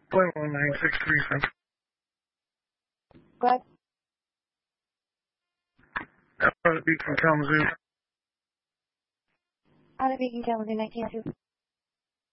Point 1963 Central. Go ahead. Out of Beacon, Kalamazoo. Out of Beacon, Kalamazoo, 1902.